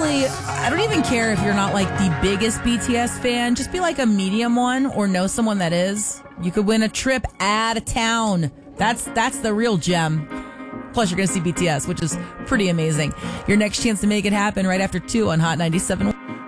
honestly, I don't even care if you're not like the biggest BTS fan. Just be like a medium one or know someone that is. You could win a trip out of town. That's the real gem. Plus, you're going to see BTS, which is pretty amazing. Your next chance to make it happen right after 2 on Hot 97.